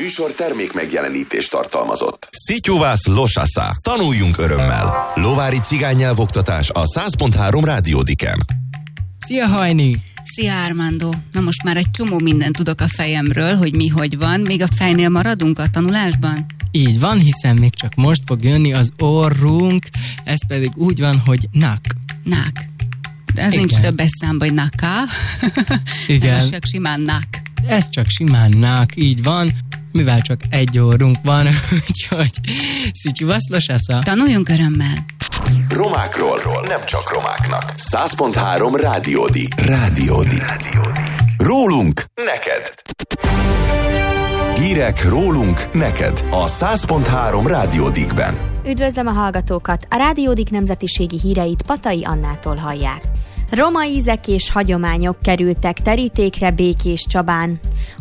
műsor termék megjelenítést tartalmazott. Szityuvász Losasza. Tanuljunk örömmel. Lovári cigánynyelvoktatás a 100.3 Rádiódiken. Szia, Hajni! Szia, Armando! Na most már egy csomó mindent tudok a fejemről, hogy mi hogy van. Még a fejnél maradunk a tanulásban? Így van, hiszen még csak most fog jönni az orrunk, ez pedig úgy van, hogy nak. Nak. De ez nincs többes számban, hogy naka. Igen. Ez csak simán nak. Ez csak simán nak, így van, mivel csak egy orrunk van, úgyhogy Szityuvász Losasza. Tanuljunk örömmel. Romákról, nem csak romáknak. 100.3 Rádiódi. Rólunk neked. Hírek rólunk neked a 100.3 Rádiódikben. Üdvözlöm a hallgatókat! A Rádiódik nemzetiségi híreit Patai Annától hallják. Roma ízek és hagyományok kerültek terítékre Békéscsabán.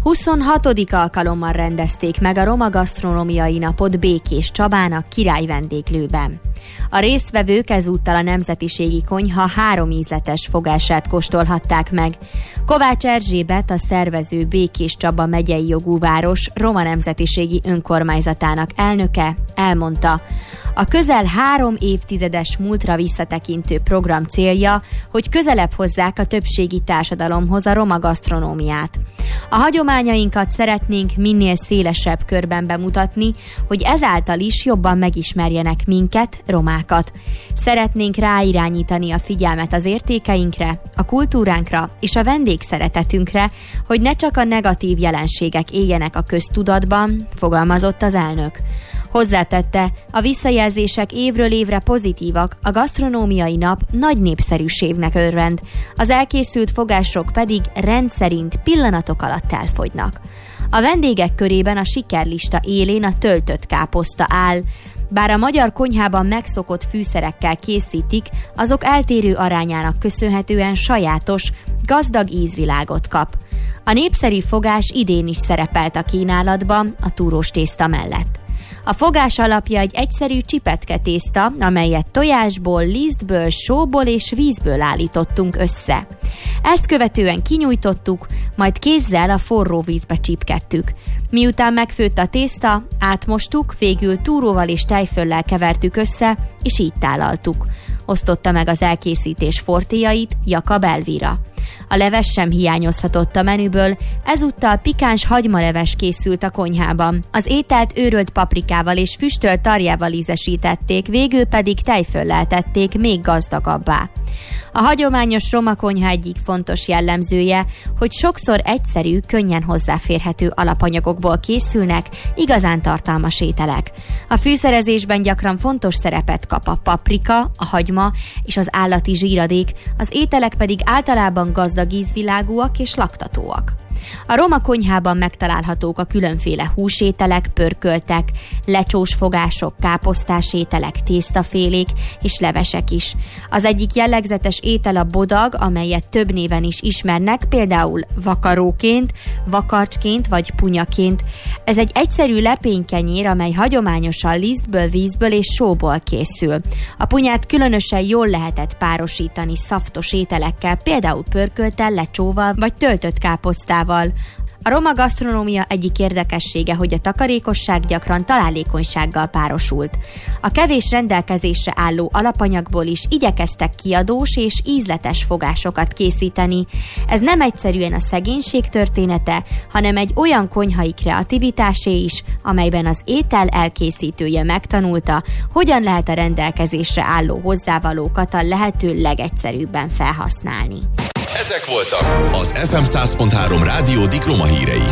26. alkalommal rendezték meg a Roma Gasztronómiai Napot Békéscsabán a Király vendéglőben. A résztvevők ezúttal a nemzetiségi konyha 3 ízletes fogását kóstolhatták meg. Kovács Erzsébet, a szervező Békéscsaba megyei jogú város roma nemzetiségi önkormányzatának elnöke elmondta, a közel 3 évtizedes múltra visszatekintő program célja, hogy közelebb hozzák a többségi társadalomhoz a roma gasztronómiát. A hagyományainkat szeretnénk minél szélesebb körben bemutatni, hogy ezáltal is jobban megismerjenek minket, romákat. Szeretnénk ráirányítani a figyelmet az értékeinkre, a kultúránkra és a vendégszeretetünkre, hogy ne csak a negatív jelenségek éljenek a köztudatban, fogalmazott az elnök. Hozzátette, a visszajelzések évről évre pozitívak, a gasztronómiai nap nagy népszerűségnek örvend, az elkészült fogások pedig rendszerint pillanatok alatt elfogynak. A vendégek körében a sikerlista élén a töltött káposzta áll. Bár a magyar konyhában megszokott fűszerekkel készítik, azok eltérő arányának köszönhetően sajátos, gazdag ízvilágot kap. A népszerű fogás idén is szerepelt a kínálatban, a túrós tészta mellett. A fogás alapja egy egyszerű csipetke tészta, amelyet tojásból, lisztből, sóból és vízből állítottunk össze. Ezt követően kinyújtottuk, majd kézzel a forró vízbe csipkedtük. Miután megfőtt a tészta, átmostuk, végül túróval és tejföllel kevertük össze, és így tálaltuk. Osztotta meg az elkészítés fortéjait Jakab Elvira. A leves sem hiányozhatott a menüből, ezúttal pikáns hagymaleves készült a konyhában. Az ételt őrölt paprikával és füstölt tarjával ízesítették, végül pedig tejföllel tették még gazdagabbá. A hagyományos roma konyha egyik fontos jellemzője, hogy sokszor egyszerű, könnyen hozzáférhető alapanyagokból készülnek igazán tartalmas ételek. A fűszerezésben gyakran fontos szerepet kap a paprika, a hagyma és az állati zsíradék, az ételek pedig általában gazdag ízvilágúak és laktatóak. A roma konyhában megtalálhatók a különféle húsételek, pörköltek, lecsós fogások, káposztás ételek, tésztafélék és levesek is. Az egyik jellegzetes étel a bodag, amelyet több néven is ismernek, például vakaróként, vakarcsként vagy punyaként. Ez egy egyszerű lepénykenyér, amely hagyományosan lisztből, vízből és sóból készül. A punyát különösen jól lehetett párosítani szaftos ételekkel, például pörkölttel, lecsóval vagy töltött káposztával. A roma gasztronómia egyik érdekessége, hogy a takarékosság gyakran találékonysággal párosult. A kevés rendelkezésre álló alapanyagból is igyekeztek kiadós és ízletes fogásokat készíteni. Ez nem egyszerűen a szegénység története, hanem egy olyan konyhai kreativitásé is, amelyben az étel elkészítője megtanulta, hogyan lehet a rendelkezésre álló hozzávalókat a lehető legegyszerűbben felhasználni. Ezek voltak az FM 100.3 Rádiódik roma hírei.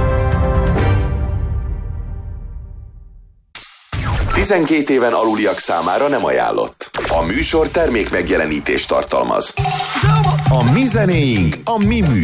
12 éven aluliak számára nem ajánlott. A műsor termék megjelenítést tartalmaz. A mi zenéink, a mi